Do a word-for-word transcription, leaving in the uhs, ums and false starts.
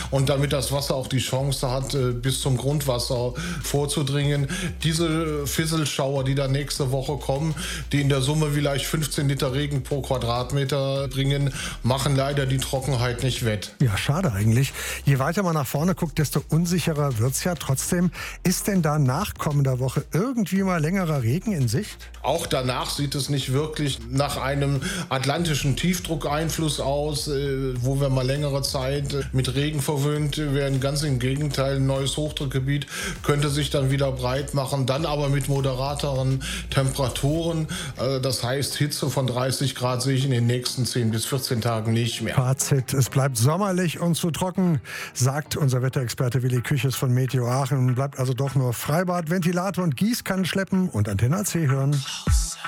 und damit das Wasser auch die Chance hat, bis zum Grundwasser vorzudringen. Diese Fisselschauer, die dann nächste Woche kommen, die in der Summe vielleicht fünfzehn Liter Regen pro Quadratmeter bringen, machen leider die Trockenheit nicht wett. Ja, schade eigentlich. Je weiter man nach vorne guckt, desto unsicherer wird es ja. Trotzdem, ist denn da nach kommender Woche irgendwie mal längerer Regen in Sicht? Auch danach sieht es nicht wirklich nach einem atlantischen Tiefdruckeinfluss aus, wo wir mal längere Zeit mit Regen verwöhnt werden. Ganz im Gegenteil, ein neues Hochdruckgebiet könnte sich dann wieder breit machen, dann aber mit moderateren Temperaturen. Das heißt, Hitze von dreißig Grad sehe ich in den nächsten zehn bis vierzehn Tagen nicht mehr. Fazit, es bleibt sommerlich und zu trocken, sagt unser Wetterexperte Willi Küches von Meteo Aachen. Bleibt also doch nur Freibad, Ventilator und Gießkannen schleppen und Antenne A C hören.